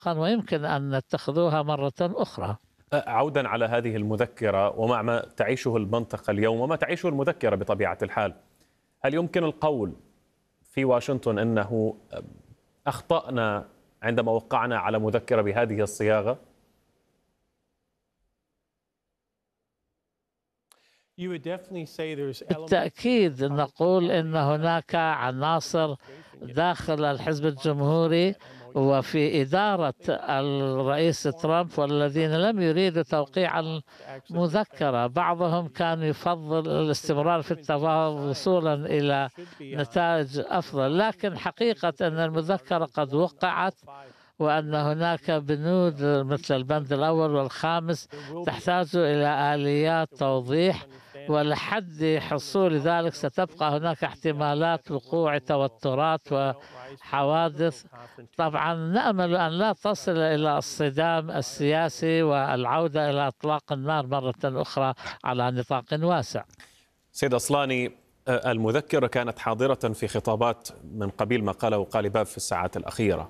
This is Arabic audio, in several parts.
ويمكن أن نتخذوها مرة أخرى. عودا على هذه المذكرة ومع ما تعيشه المنطقة اليوم وما تعيشه المذكرة بطبيعة الحال، هل يمكن القول في واشنطن أنه أخطأنا عندما وقعنا على مذكرة بهذه الصياغة؟ بالتأكيد نقول أن هناك عناصر داخل الحزب الجمهوري وفي إدارة الرئيس ترامب والذين لم يريدوا توقيع المذكرة. بعضهم كان يفضل الاستمرار في التفاوض وصولا إلى نتائج أفضل، لكن حقيقة أن المذكرة قد وقعت وأن هناك بنود مثل البند الأول والخامس تحتاج إلى آليات توضيح، ولحد حصول ذلك ستبقى هناك احتمالات وقوع توترات وحوادث. طبعا نأمل أن لا تصل إلى الصدام السياسي والعودة إلى إطلاق النار مرة أخرى على نطاق واسع. سيد أصلاني، المذكرة كانت حاضرة في خطابات من قبيل ما قاله قالباف في الساعات الأخيرة.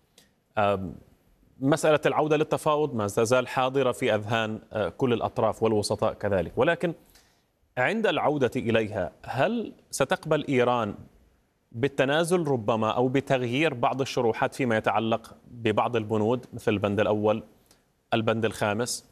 مسألة العودة للتفاوض ما زال حاضرة في أذهان كل الأطراف والوسطاء كذلك، ولكن عند العودة إليها هل ستقبل إيران بالتنازل ربما أو بتغيير بعض الشروحات فيما يتعلق ببعض البنود مثل البند الأول، البند الخامس؟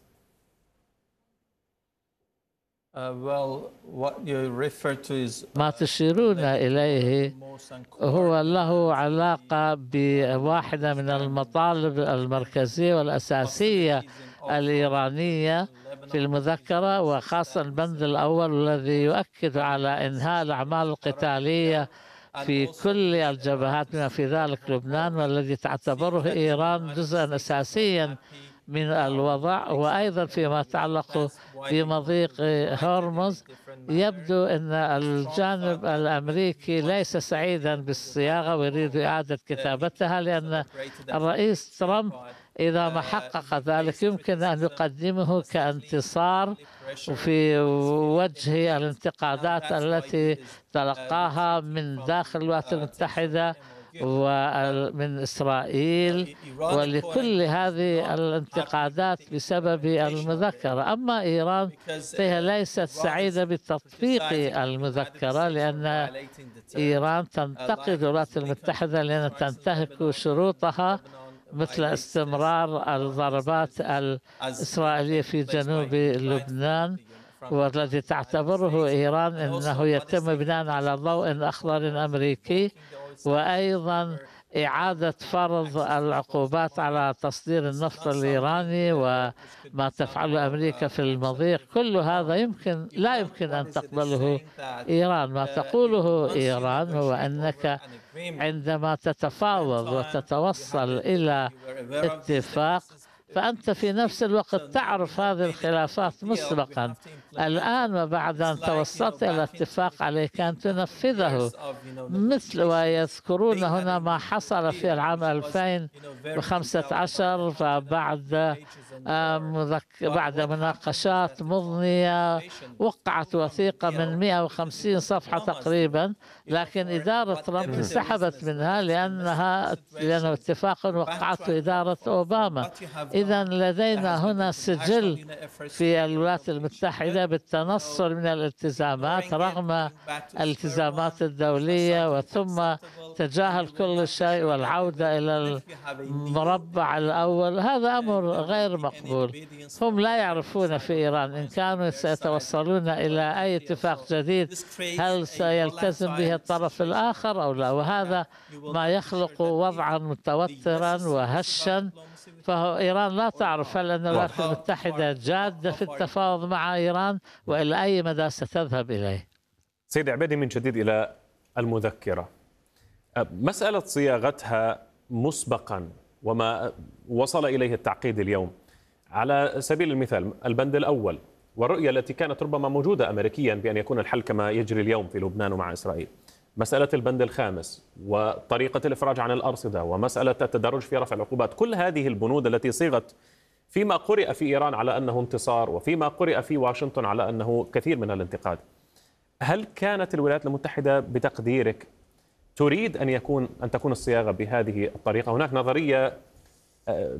ما تشيرون إليه هو له علاقة بواحدة من المطالب المركزية والأساسية الإيرانية في المذكرة، وخاصة البند الأول الذي يؤكد على إنهاء الأعمال القتالية في كل الجبهات بما في ذلك لبنان، والذي تعتبره إيران جزءا أساسيا من الوضع، وأيضا فيما يتعلق بمضيق هرمز. يبدو أن الجانب الأمريكي ليس سعيدا بالصياغة ويريد إعادة كتابتها، لأن الرئيس ترامب إذا ما حقق ذلك يمكن أن يقدمه كانتصار في وجه الانتقادات التي تلقاها من داخل الولايات المتحدة ومن إسرائيل، ولكل هذه الانتقادات بسبب المذكرة. أما إيران فهي ليست سعيدة بتطبيق المذكرة، لأن إيران تنتقد الولايات المتحدة لأن تنتهك شروطها مثل استمرار الضربات الإسرائيلية في جنوب لبنان، والذي تعتبره إيران أنه يتم بناء على ضوء أخضر أمريكي، وأيضا إعادة فرض العقوبات على تصدير النفط الإيراني وما تفعله أمريكا في المضيق. كل هذا لا يمكن أن تقبله إيران. ما تقوله إيران هو أنك عندما تتفاوض وتتوصل إلى اتفاق فأنت في نفس الوقت تعرف هذه الخلافات مسبقا. الآن وبعد أن توصلت إلى اتفاق عليك أن تنفذه، مثل ويذكرون هنا ما حصل في العام 2015 فبعد بعد مناقشات مضنية وقعت وثيقة من 150 صفحة تقريبا، لكن إدارة ترامب انسحبت منها لأنه اتفاق وقعته إدارة أوباما. إذا لدينا هنا سجل في الولايات المتحدة بالتنصل من الالتزامات رغم الالتزامات الدولية، وثم تجاهل كل شيء والعودة إلى المربع الأول. هذا أمر غير مقبول. هم لا يعرفون في إيران إن كانوا سيتوصلون إلى أي اتفاق جديد هل سيلتزم به الطرف الآخر أو لا، وهذا ما يخلق وضعا متوترا وهشا. فإيران لا تعرف هل أن الولايات المتحدة جادة في التفاوض مع إيران وإلى أي مدى ستذهب إليه. سيد عبيدي، من جديد إلى المذكرة. مسألة صياغتها مسبقا وما وصل إليه التعقيد اليوم، على سبيل المثال البند الأول والرؤية التي كانت ربما موجودة أمريكيا بأن يكون الحل كما يجري اليوم في لبنان ومع إسرائيل، مسألة البند الخامس وطريقة الإفراج عن الأرصدة ومسألة التدرج في رفع العقوبات، كل هذه البنود التي صيغت فيما قرئ في إيران على أنه انتصار وفيما قرئ في واشنطن على أنه كثير من الانتقاد، هل كانت الولايات المتحدة بتقديرك تريد أن تكون الصياغة بهذه الطريقة؟ هناك نظرية